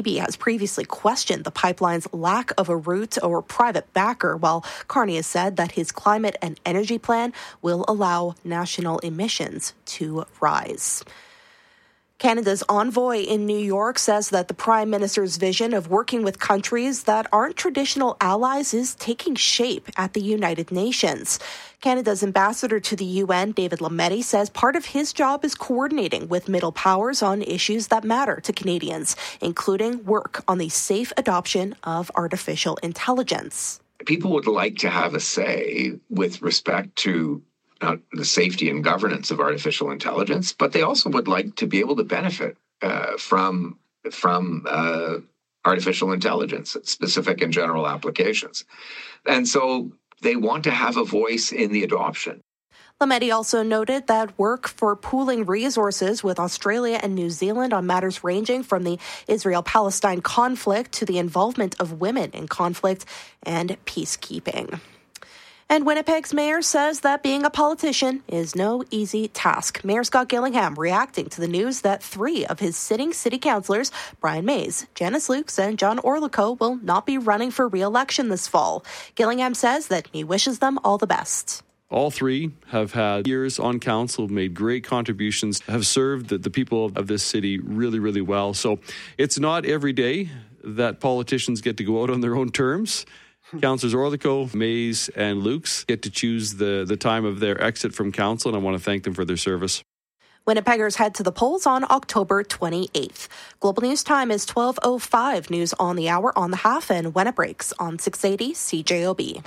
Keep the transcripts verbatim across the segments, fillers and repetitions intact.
Beebe has previously questioned the pipeline's lack of a route or private backer, while Carney has said that his climate and energy plan will allow national emissions to rise. Canada's envoy in New York says that the Prime Minister's vision of working with countries that aren't traditional allies is taking shape at the United Nations. Canada's ambassador to the U N, David Lametti, says part of his job is coordinating with middle powers on issues that matter to Canadians, including work on the safe adoption of artificial intelligence. People would like to have a say with respect to Uh, the safety and governance of artificial intelligence, but they also would like to be able to benefit uh, from from uh, artificial intelligence, specific and general applications. And so they want to have a voice in the adoption. Lametti also noted that work for pooling resources with Australia and New Zealand on matters ranging from the Israel-Palestine conflict to the involvement of women in conflict and peacekeeping. And Winnipeg's mayor says that being a politician is no easy task. Mayor Scott Gillingham reacting to the news that three of his sitting city councillors, Brian Mays, Janice Lukes, and John Orlico, will not be running for re-election this fall. Gillingham says that he wishes them all the best. All three have had years on council, made great contributions, have served the, the people of this city really, really well. So it's not every day that politicians get to go out on their own terms. Councillors Orlico, Mays, and Lukes get to choose the, the time of their exit from council, and I want to thank them for their service. Winnipeggers head to the polls on October twenty-eighth. Global News Time is twelve oh five. News on the hour, on the half, and when it breaks on six eighty C J O B.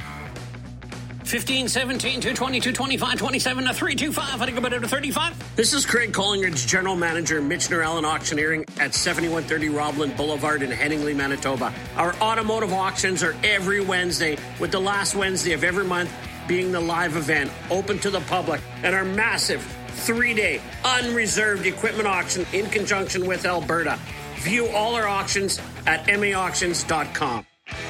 fifteen, seventeen, two twenty, two twenty-five, twenty-seven, three twenty-five, I think about it to thirty-five. This is Craig Collingridge, General Manager, Mitch Norellen Auctioneering at seventy-one thirty Robland Boulevard in Headingley, Manitoba. Our automotive auctions are every Wednesday, with the last Wednesday of every month being the live event, open to the public, and our massive three-day unreserved equipment auction in conjunction with Alberta. View all our auctions at m a auctions dot com.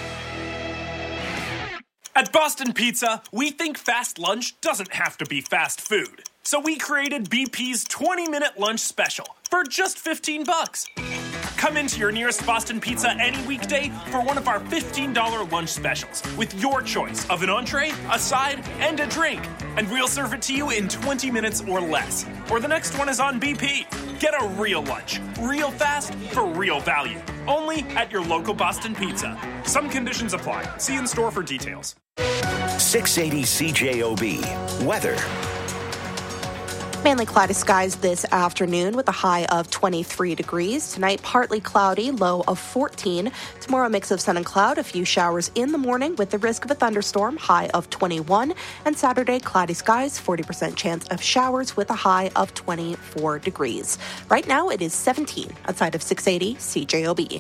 At Boston Pizza, we think fast lunch doesn't have to be fast food. So we created B P's twenty-minute lunch special for just fifteen bucks. Come into your nearest Boston Pizza any weekday for one of our fifteen dollars lunch specials with your choice of an entree, a side, and a drink. And we'll serve it to you in twenty minutes or less. Or the next one is on B P. Get a real lunch, real fast, for real value. Only at your local Boston Pizza. Some conditions apply. See in store for details. six eighty C J O B. Weather. Mainly cloudy skies this afternoon with a high of twenty-three degrees. Tonight, partly cloudy, low of fourteen. Tomorrow, mix of sun and cloud, a few showers in the morning with the risk of a thunderstorm, high of twenty-one. And Saturday, cloudy skies, forty percent chance of showers with a high of twenty-four degrees. Right now, it is seventeen outside of six eighty C J O B.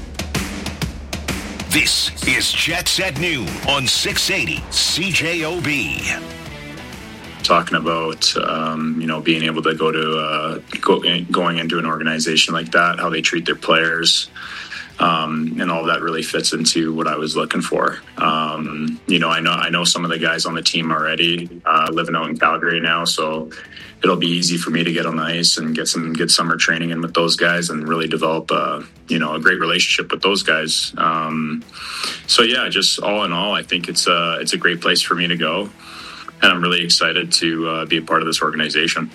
This is Jets at Noon on six eighty C J O B. Talking about, um, you know, being able to go to, uh, go, going into an organization like that, how they treat their players, um, and all that really fits into what I was looking for. Um, you know, I know I know some of the guys on the team already, uh, living out in Calgary now, so it'll be easy for me to get on the ice and get some good summer training in with those guys and really develop, a, you know, a great relationship with those guys. Um, so yeah, just all in all, I think it's a it's a great place for me to go. And I'm really excited to uh, be a part of this organization.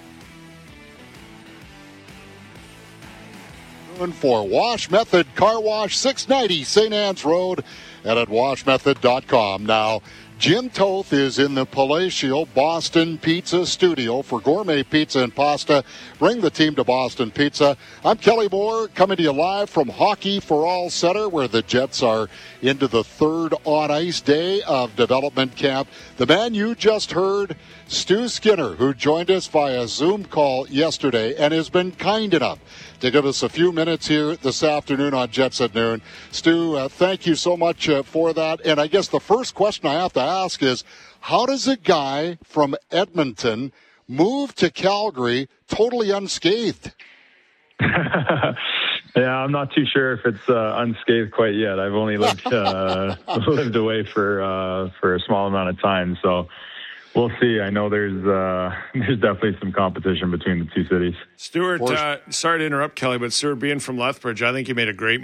For Wash Method Car Wash, six ninety Saint Anne's Road, and at wash method dot com. Now, Jim Toth is in the Palatial Boston Pizza Studio for gourmet pizza and pasta. Bring the team to Boston Pizza. I'm Kelly Moore, coming to you live from Hockey for All Center, where the Jets are into the third on-ice day of development camp. The man you just heard, Stu Skinner, who joined us via Zoom call yesterday and has been kind enough to give us a few minutes here this afternoon on Jets at Noon. Stu, uh, thank you so much uh, for that. And I guess the first question I have to ask is, how does a guy from Edmonton move to Calgary totally unscathed? Yeah, I'm not too sure if it's uh, unscathed quite yet. I've only lived uh, lived away for uh, for a small amount of time, so we'll see. I know there's uh, there's definitely some competition between the two cities. Stuart, uh, sorry to interrupt, Kelly, but Stuart, being from Lethbridge, I think you made a great